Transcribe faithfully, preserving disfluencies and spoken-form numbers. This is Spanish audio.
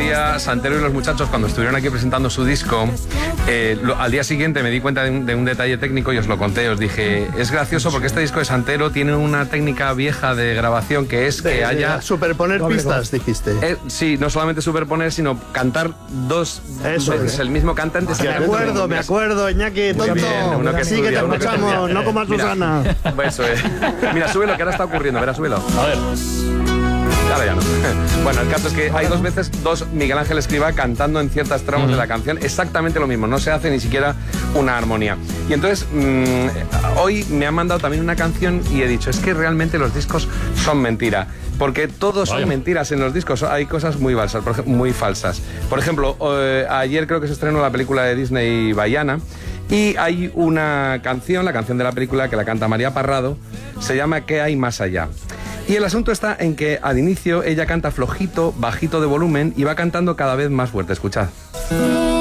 día Santero y los muchachos, cuando estuvieron aquí presentando su disco, eh, lo, al día siguiente me di cuenta de un, de un detalle técnico y os lo conté. Os dije, es gracioso porque este disco de Santero tiene una técnica vieja de grabación que es de, que de haya... superponer doble pistas, voz. Dijiste. Eh, sí, no solamente superponer, sino cantar dos Eso veces es. el mismo cantante. Me acuerdo, me acuerdo, Iñaki, tonto. Bien, que sí, que te escuchamos, no como a Susana. Mira, eso es. Mira, súbelo, que ahora está ocurriendo. Verá, súbelo. A ver. Claro, ya no. Bueno, el caso es que hay dos veces dos Miguel Ángel Escrivá cantando en ciertas tramos mm. de la canción exactamente lo mismo, no se hace ni siquiera una armonía. Y entonces, mmm, hoy me han mandado también una canción y he dicho, es que realmente los discos son mentira, porque todos Vaya. son mentiras en los discos, hay cosas muy falsas. Por ejemplo, muy falsas. Por ejemplo eh, ayer creo que se estrenó la película de Disney Baiana, y hay una canción, la canción de la película, que la canta María Parrado, se llama ¿Qué hay más allá? Y el asunto está en que al inicio ella canta flojito, bajito de volumen y va cantando cada vez más fuerte. Escuchad.